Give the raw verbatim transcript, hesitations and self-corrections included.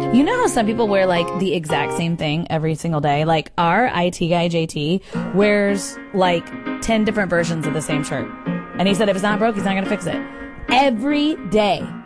You know how some people wear like the exact same thing every single day? Like our I T guy, J T, wears like ten different versions of the same shirt. And he said if it's not broke, he's not going to fix it. Every day.